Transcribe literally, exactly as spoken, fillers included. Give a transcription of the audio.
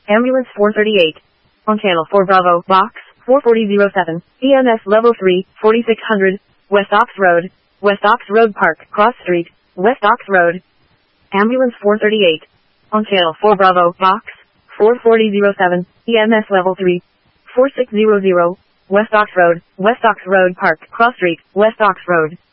Ambulance four thirty-eight. On channel four Bravo, box four four zero seven, E M S level three, forty-six hundred, West Ox Road, West Ox Road Park, Cross Street, West Ox Road. Ambulance four thirty-eight. On channel four Bravo, box four four zero seven, E M S level three, four six zero zero, West Ox Road, West Ox Road Park, Cross Street, West Ox Road.